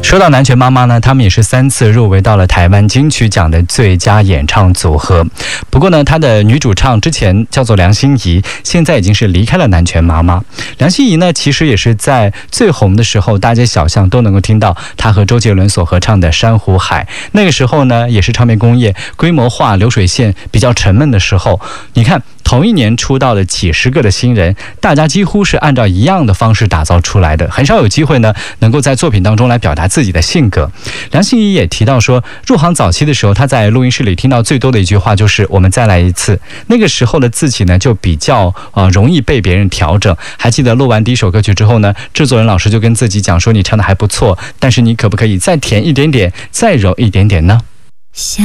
说到南拳妈妈呢，他们也是3次入围到了台湾金曲奖的最佳演唱组合。不过呢，她的女主唱之前叫做梁心颐，现在已经是离开了南拳妈妈。梁心颐呢，其实也是在最红的时候，大街小巷都能够听到她和周杰伦所合唱的《珊瑚海》。那个时候呢，也是唱片工业规模化、流水线比较沉闷的时候。你看，同一年出道的几十个的新人，大家几乎是按照一样的方式打造出来的，很少有机会呢能够在作品当中来表达自己的性格。梁心颐也提到说，入行早期的时候，他在录音室里听到最多的一句话就是“我们再来一次”。那个时候的自己呢，就比较容易被别人调整。还记得录完第一首歌曲之后呢，制作人老师就跟自己讲说：“你唱的还不错，但是你可不可以再甜一点点，再柔一点点呢？” 想